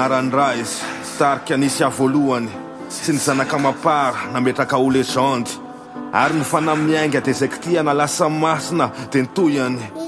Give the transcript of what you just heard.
anaran'ny rais tarika nisy voalohany sy ny zanaka mapara nametraka ho legendy ary ny fanahy miainga de zay kitiana lasa masina de nitoyany